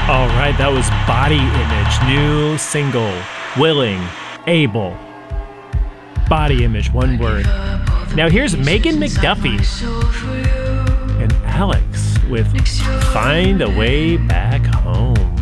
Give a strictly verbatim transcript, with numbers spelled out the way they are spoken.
All right, that was Body Image, new single, Willing, Able. Body Image, one word. Now here's Megan McDuffie and Alex with Find a Way Back Home.